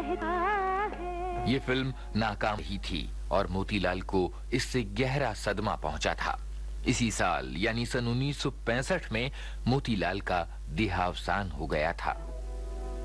ये फिल्म नाकाम ही थी और मोतीलाल को इससे गहरा सदमा पहुंचा था। इसी साल यानी सन 1965 में मोतीलाल का देहावसान हो गया था।